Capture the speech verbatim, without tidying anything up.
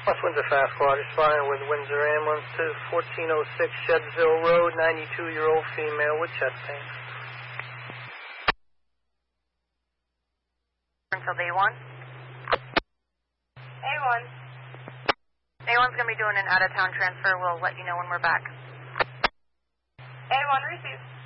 West Windsor Fast Squad, responding with Windsor Ambulance to fourteen oh six Shedsville Road, ninety-two-year-old female with chest pain. Until day one? A one. A one's going to be doing an out-of-town transfer. We'll let you know when we're back. A one, receive.